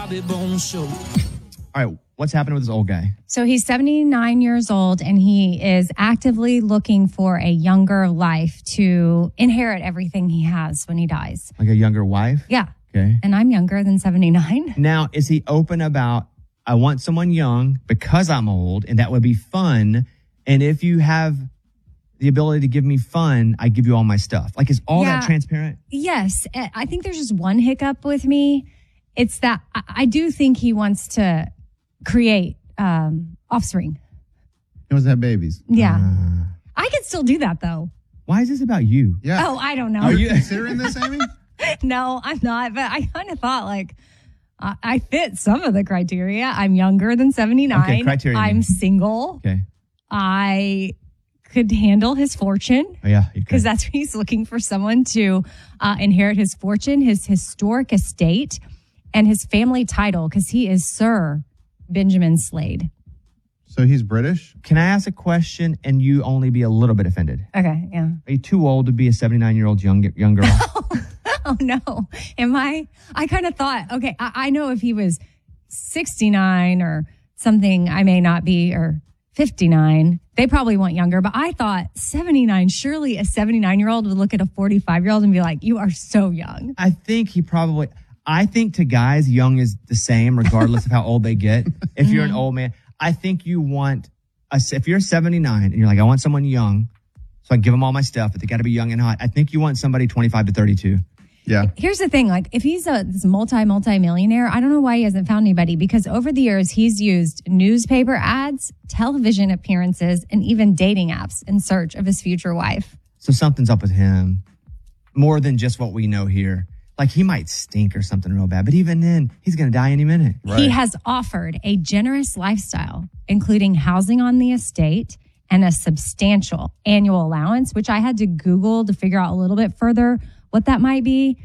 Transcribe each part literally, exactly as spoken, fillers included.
Bobby Bones Show. All right, what's happening with this old guy? So he's seventy-nine years old, and he is actively looking for a younger life to inherit everything he has when he dies. Like a younger wife? Yeah. Okay. And I'm younger than seventy-nine. Now, is he open about, I want someone young because I'm old, and that would be fun. And if you have the ability to give me fun, I give you all my stuff. Like, is all Yeah. that transparent? Yes. I think there's just one hiccup with me. It's that I, I do think he wants to create um, offspring. He wants to have babies. Yeah. Uh, I could still do that, though. why is this about you? Yeah. Oh, I don't know. Are you considering this, Amy? No, I'm not. But I kind of thought like I, I fit some of the criteria. I'm younger than seventy-nine. Okay, criteria. I'm single. Okay. I could handle his fortune Oh, yeah. you because could. that's what he's looking for, someone to uh, inherit his fortune, his historic estate, and his family title because he is Sir Benjamin Slade. So he's British? Can I ask a question and you only be a little bit offended? Okay, yeah. Are you too old to be a seventy-nine-year-old young, young girl? Oh, no. Am I? I kind of thought, okay, I, I know if he was sixty-nine or something, I may not be, or fifty-nine. They probably want younger, but I thought seventy-nine, surely a seventy-nine-year-old would look at a forty-five-year-old and be like, you are so young. I think he probably, I think to guys, young is the same regardless of how old they get. If you're an old man, I think you want, a, if you're seventy-nine and you're like, I want someone young, so I give them all my stuff, but they got to be young and hot. I think you want somebody twenty-five to thirty-two. Yeah. Here's the thing, like if he's a this multi, multi-millionaire, I don't know why he hasn't found anybody because over the years he's used newspaper ads, television appearances, and even dating apps in search of his future wife. So something's up with him more than just what we know here. Like he might stink or something real bad, but even then he's going to die any minute. Right. He has offered a generous lifestyle, including housing on the estate and a substantial annual allowance, which I had to Google to figure out a little bit further what that might be.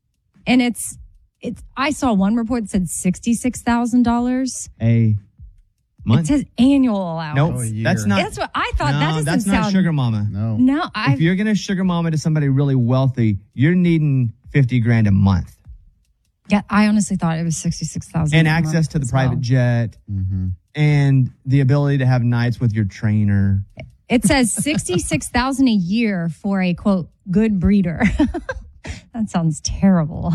And it's, it's, I saw one report that said sixty-six thousand dollars. A It month? says annual allowance. Nope. Oh, a year. That's not, That's what I thought. no, that doesn't that's sound. not sugar mama. No. No, I. If you're going to sugar mama to somebody really wealthy, you're needing fifty grand a month. Yeah, I honestly thought it was sixty-six thousand. And access to the private well. jet Mm-hmm. and the ability to have nights with your trainer. It says sixty-six thousand a year for a quote good breeder. That sounds terrible.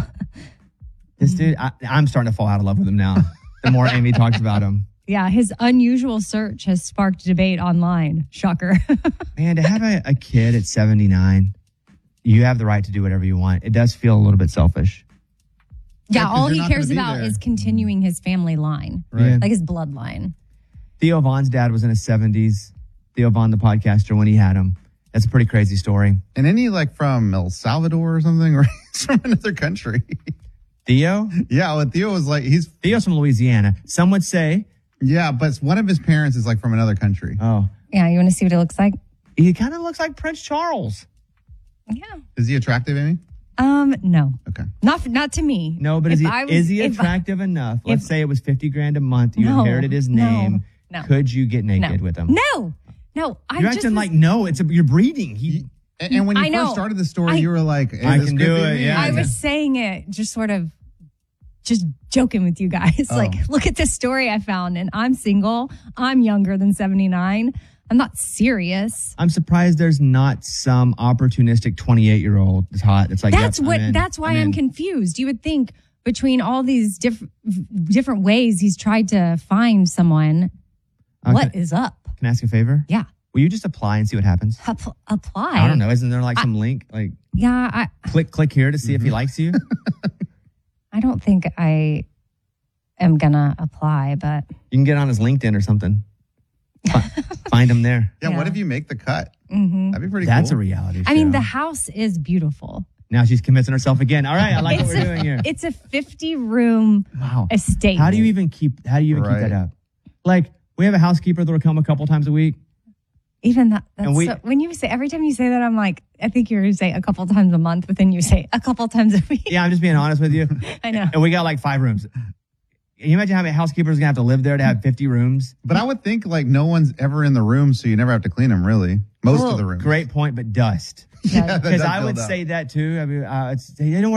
This dude, I, I'm starting to fall out of love with him now. The more Amy talks about him. Yeah, his unusual search has sparked debate online. Shocker. Man, to have a, a kid at seventy-nine, you have the right to do whatever you want. It does feel a little bit selfish. Yeah, Yeah, 'cause all you're he not cares gonna be about there. is continuing his family line, Right. like his bloodline. Theo Vaughn's dad was in his seventies. Theo Vaughn, the podcaster, when he had him. That's a pretty crazy story. And any like from El Salvador or something, or he's from another country. Theo? Yeah, well, Theo was like, he's, Theo's from Louisiana. Some would say, yeah, but one of his parents is like from another country. oh, Yeah, you want to see what it looks like? he kind of looks like Prince Charles. Yeah. Is he attractive, Amy? Um, no, Okay. not not to me. No, but is If he I was- is he if I- attractive enough? Let's if- say it was fifty grand a month. You No, inherited his no, name. no. Could you get naked no. with him? No, no. I You're just acting was- like no. It's a, you're breeding. He, And, and when you I know. first started the story, I- you were like, hey, I this can could do be it, me. yeah. I was saying it just sort of just joking with you guys. Oh. Like, look at this story I found, and I'm single. I'm younger than seventy-nine. I'm not serious. I'm surprised there's not some opportunistic twenty-eight year old that's hot. It's like That's yep, what. I'm in. That's why I'm I'm, in. confused. You would think between all these different different ways he's tried to find someone, Uh, what can, is up? can I ask a favor? Yeah, Will you just apply and see what happens? App- apply. I don't know. Isn't there like some link? Like Yeah, I click click here to see Mm-hmm. if he likes you? I don't think I am gonna apply, but You can get on his LinkedIn or something. Fi- Find him there. Yeah, Yeah. what if you make the cut? mhm. That'd be pretty That's a cool. reality show. I mean the house is beautiful. Now she's convincing herself again. All right, I like what It's we're a- doing here. It's a fifty room Wow. estate. How do you even keep how do you even keep Right. that up? Like we have a housekeeper that will come a couple times a week. Even that, that's And we- so, when you say, every time you say that, I'm like, I think you're going to say a couple times a month, but then you say a couple times a week. Yeah, I'm just being honest with you. I know. And we got like five rooms. Can you imagine how many housekeepers gonna have to live there to have fifty rooms? But I would think like no one's ever in the room, so you never have to clean them. Really, most Well, of the rooms. Great point, but dust. Yeah, that Because does I would build up. say that too. I mean, uh, it's, they don't